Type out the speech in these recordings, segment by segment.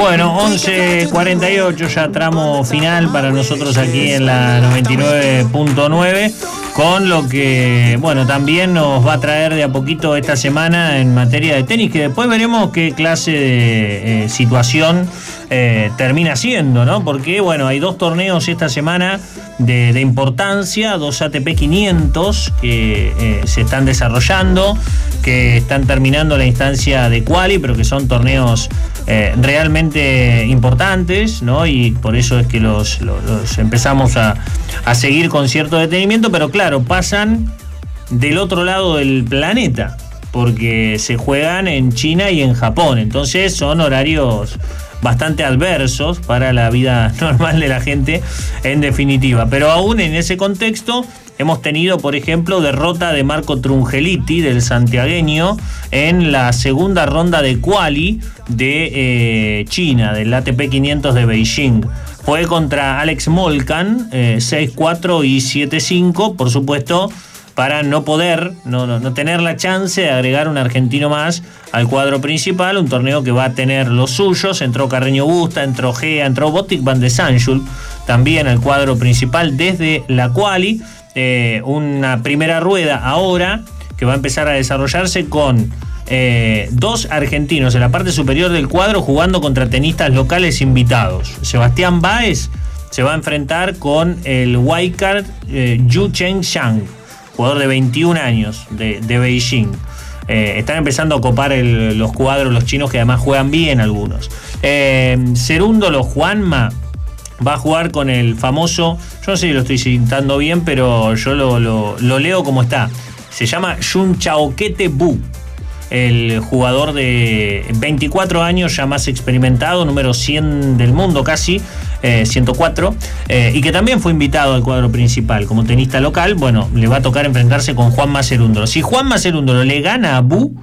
Bueno, 11:48, ya tramo final para nosotros aquí en la 99.9, con lo que, bueno, también nos va a traer de a poquito esta semana en materia de tenis, que después veremos qué clase de situación termina siendo, ¿no? Porque, bueno, hay dos torneos esta semana de importancia, dos ATP 500 que se están desarrollando, que están terminando la instancia de quali, pero que son torneos realmente importantes, ¿no? Y por eso es que los empezamos a seguir con cierto detenimiento, pero claro, pasan del otro lado del planeta, porque se juegan en China y en Japón, entonces son horarios bastante adversos para la vida normal de la gente, en definitiva. Pero aún en ese contexto hemos tenido, por ejemplo, derrota de Marco Trungelliti, del santiagueño, en la segunda ronda de quali de China, del ATP 500 de Beijing. Fue contra Alex Molcan, 6-4 y 7-5, por supuesto, para no poder, no tener la chance de agregar un argentino más al cuadro principal, un torneo que va a tener los suyos. Entró Carreño Busta, entró Gea, entró Botic van de Sanschulp también al cuadro principal desde la quali. Una primera rueda ahora que va a empezar a desarrollarse con dos argentinos en la parte superior del cuadro jugando contra tenistas locales invitados. Sebastián Báez se va a enfrentar con el wildcard Yu Chengxiang, jugador de 21 años de Beijing. Están empezando a copar los cuadros los chinos, que además juegan bien algunos. Cerúndolo Juanma va a jugar con el famoso, yo no sé si lo estoy citando bien, pero yo lo leo como está. Se llama Yun Chaoquete Bu, el jugador de 24 años, ya más experimentado, número 100 del mundo casi, 104, y que también fue invitado al cuadro principal como tenista local. Bueno, le va a tocar enfrentarse con Juanma Cerúndolo. Si Juanma Cerúndolo le gana a Bu,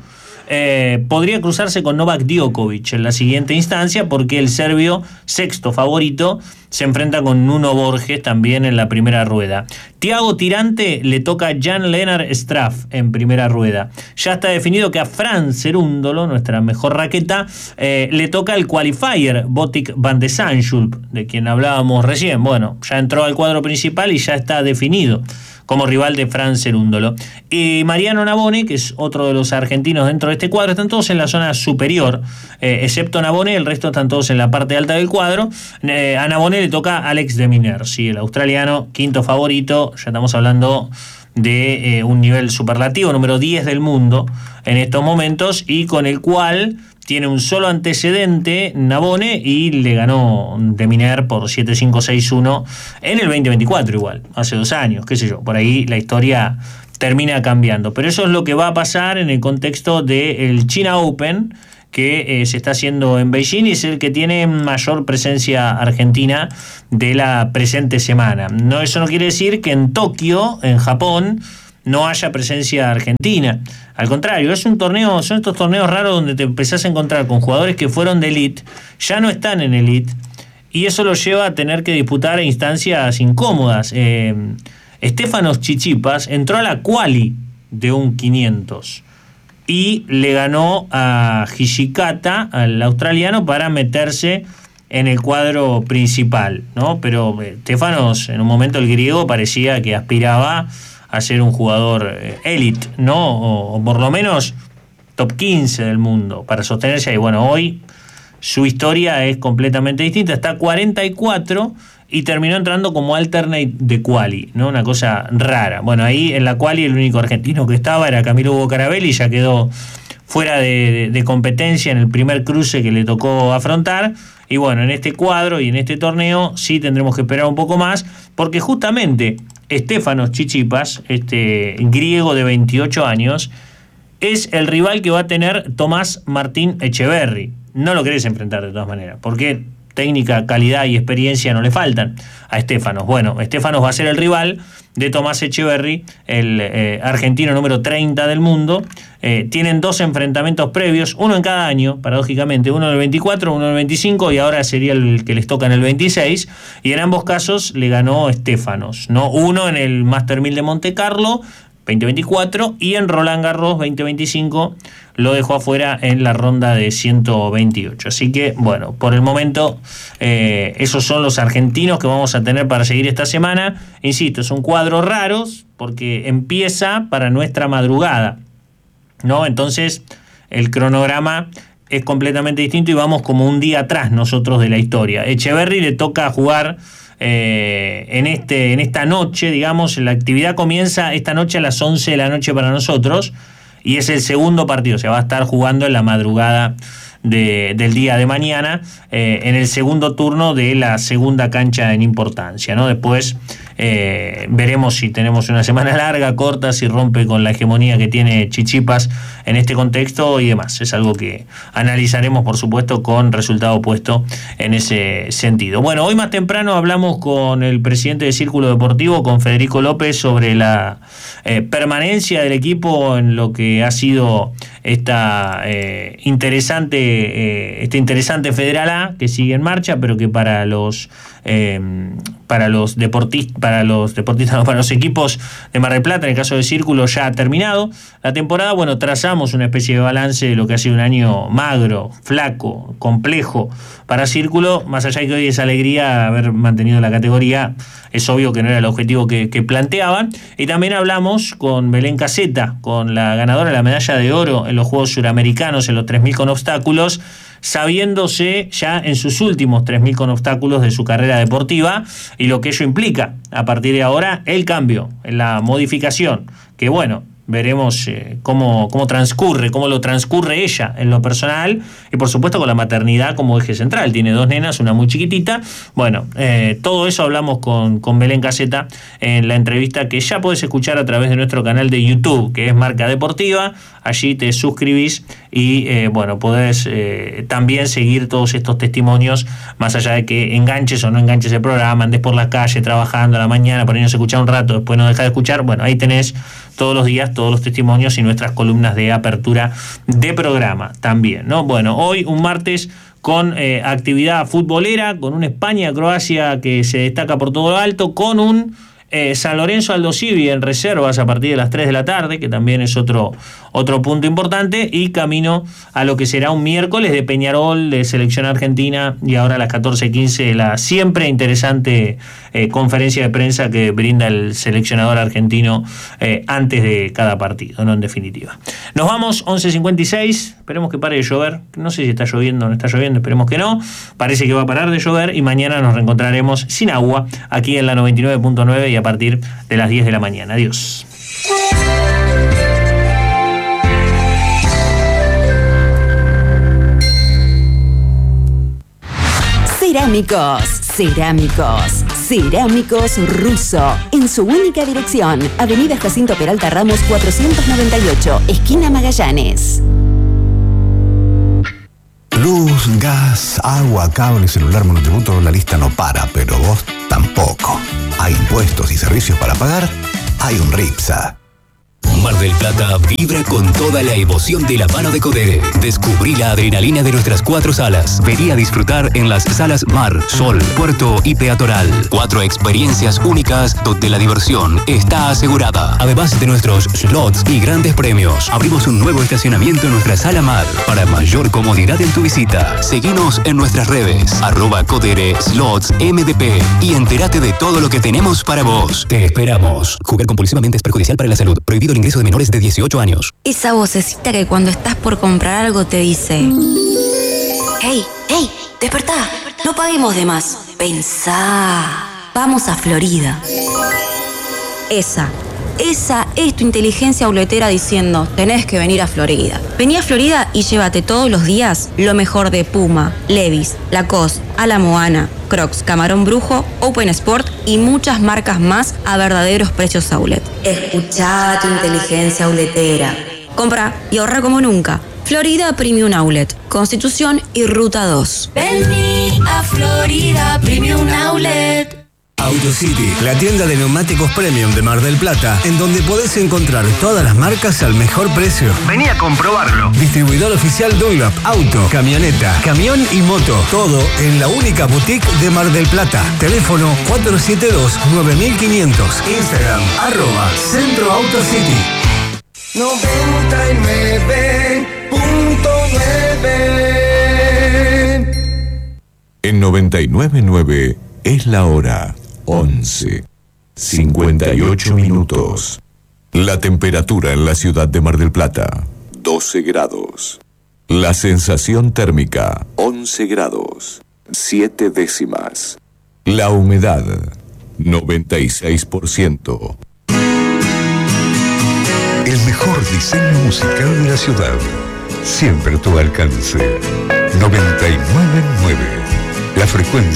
podría cruzarse con Novak Djokovic en la siguiente instancia, porque el serbio, sexto favorito, se enfrenta con Nuno Borges también en la primera rueda. Thiago Tirante le toca a Jan-Lennard Straff en primera rueda. Ya está definido que a Fran Cerúndolo, nuestra mejor raqueta, le toca el qualifier Botic van de Sanschulp, de quien hablábamos recién. Bueno, ya entró al cuadro principal y ya está definido como rival de Fran Cerúndolo. Y Mariano Navone, que es otro de los argentinos dentro de este cuadro, están todos en la zona superior, excepto Navone, el resto están todos en la parte alta del cuadro. A Navone le toca Alex de Minaur, sí, el australiano, quinto favorito. Ya estamos hablando de un nivel superlativo, número 10 del mundo en estos momentos, y con el cual tiene un solo antecedente Navone, y le ganó de Minaur por 7-5, 6-1 en el 2024 igual, hace 2 años, qué sé yo, por ahí la historia termina cambiando. Pero eso es lo que va a pasar en el contexto del China Open, que se está haciendo en Beijing, y es el que tiene mayor presencia argentina de la presente semana. No, eso no quiere decir que en Tokio, en Japón, no haya presencia argentina. Al contrario, es un torneo, son estos torneos raros donde te empezás a encontrar con jugadores que fueron de elite, ya no están en elite, y eso los lleva a tener que disputar instancias incómodas. Stefanos Tsitsipas entró a la quali de un 500 y le ganó a Hijikata, al australiano, para meterse en el cuadro principal, ¿no? Pero Stefanos, en un momento el griego, parecía que aspiraba a ser un jugador élite, ¿no? O por lo menos top 15 del mundo para sostenerse ahí. Bueno, hoy su historia es completamente distinta. Está 44 y terminó entrando como alternate de quali, ¿no? Una cosa rara. Bueno, ahí en la quali el único argentino que estaba era Camilo Hugo Carabelli, ya quedó fuera de competencia en el primer cruce que le tocó afrontar. Y bueno, en este cuadro y en este torneo sí tendremos que esperar un poco más, porque justamente Stefanos Tsitsipas, este griego de 28 años, es el rival que va a tener Tomás Martín Echeverry. No lo querés enfrentar de todas maneras, porque técnica, calidad y experiencia no le faltan a Stefanos. Bueno, Stefanos va a ser el rival de Tomás Echeverry, el argentino número 30 del mundo. Tienen 2 enfrentamientos previos, uno en cada año, paradójicamente, uno en el 24, uno en el 25, y ahora sería el que les toca en el 26, y en ambos casos le ganó Stefanos, ¿no? Uno en el Master 1000 de Monte Carlo, 2024, y en Roland Garros 2025 lo dejó afuera en la ronda de 128. Así que, bueno, por el momento esos son los argentinos que vamos a tener para seguir esta semana. Insisto, son cuadros raros porque empieza para nuestra madrugada, ¿no? Entonces el cronograma es completamente distinto y vamos como un día atrás nosotros de la historia. Echeverry le toca jugar en esta noche, digamos. La actividad comienza esta noche a las 11 de la noche para nosotros y es el segundo partido, se va a estar jugando en la madrugada del día de mañana, en el segundo turno de la segunda cancha en importancia, ¿no? Después veremos si tenemos una semana larga, corta, si rompe con la hegemonía que tiene Chichipas en este contexto y demás. Es algo que analizaremos, por supuesto, con resultado opuesto en ese sentido. Bueno, hoy más temprano hablamos con el presidente del Círculo Deportivo, con Federico López, sobre la permanencia del equipo en lo que ha sido este interesante Federal A, que sigue en marcha, pero que para los equipos de Mar del Plata, en el caso de Círculo, ya ha terminado la temporada. Bueno, trazamos una especie de balance de lo que ha sido un año magro, flaco, complejo para Círculo, más allá de que hoy es alegría haber mantenido la categoría. Es obvio que no era el objetivo que planteaban. Y también hablamos con Belén Caseta, con la ganadora de la medalla de oro en los Juegos Suramericanos en los 3000 con obstáculos, sabiéndose ya en sus últimos 3000 con obstáculos de su carrera deportiva y lo que ello implica a partir de ahora, el cambio, la modificación, que bueno, veremos cómo lo transcurre ella en lo personal y por supuesto con la maternidad como eje central. Tiene 2 nenas, una muy chiquitita. Bueno, todo eso hablamos con Belén Caseta en la entrevista que ya podés escuchar a través de nuestro canal de YouTube, que es Marca Deportiva. Allí te suscribís y bueno, podés también seguir todos estos testimonios, más allá de que enganches o no enganches el programa, andes por la calle trabajando a la mañana, por ahí no se escucha un rato, después no dejas de escuchar. Bueno, ahí tenés todos los días todos los testimonios y nuestras columnas de apertura de programa también, ¿no? Bueno, hoy un martes con actividad futbolera, con un España-Croacia que se destaca por todo lo alto, con un San Lorenzo Aldo Civi en reservas a partir de las 3 de la tarde, que también es otro punto importante, y camino a lo que será un miércoles de Peñarol, de selección argentina, y ahora a las 14:15 la siempre interesante conferencia de prensa que brinda el seleccionador argentino antes de cada partido, ¿no? En definitiva. Nos vamos, 11:56, esperemos que pare de llover, no sé si está lloviendo o no está lloviendo, esperemos que no, parece que va a parar de llover y mañana nos reencontraremos sin agua aquí en la 99.9 y a partir de las 10 de la mañana. Adiós. Cerámicos Russo, en su única dirección, Avenida Jacinto Peralta Ramos 498, esquina Magallanes. Luz, gas, agua, cable, celular, monotributo, la lista no para, pero vos tampoco. Hay impuestos y servicios para pagar, hay un RIPSA. Mar del Plata vibra con toda la emoción de la mano de Codere. Descubrí la adrenalina de nuestras 4 salas. Vení a disfrutar en las salas Mar, Sol, Puerto y Peatonal. 4 experiencias únicas donde la diversión está asegurada. Además de nuestros slots y grandes premios, abrimos un nuevo estacionamiento en nuestra sala Mar para mayor comodidad en tu visita. Seguinos en nuestras redes @Codere Slots MDP y entérate de todo lo que tenemos para vos. Te esperamos. Jugar compulsivamente es perjudicial para la salud. Prohibido el ingreso de menores de 18 años. Esa vocecita que cuando estás por comprar algo te dice: hey, despertá, no paguemos de más. Pensá, vamos a Florida. Esa es tu inteligencia auletera diciendo: tenés que venir a Florida. Vení a Florida y llévate todos los días lo mejor de Puma, Levi's, Lacoste, A la Moana, Crocs, Camarón Brujo, Open Sport y muchas marcas más a verdaderos precios outlet. Escuchá tu inteligencia auletera. Compra y ahorra como nunca. Florida Premium Outlet, Constitución y Ruta 2. Vení a Florida Premium Outlet. AutoCity, la tienda de neumáticos premium de Mar del Plata, en donde podés encontrar todas las marcas al mejor precio. Vení a comprobarlo. Distribuidor oficial Dunlop, auto, camioneta, camión y moto. Todo en la única boutique de Mar del Plata. Teléfono 472-9500. Instagram, @Centro AutoCity. 99.9. En 99.9 es la hora 11:58 minutos. La temperatura en la ciudad de Mar del Plata, 12 grados. La sensación térmica, 11 grados, 7 décimas. La humedad, 96%. El mejor diseño musical de la ciudad, siempre a tu alcance. 99.9, la frecuencia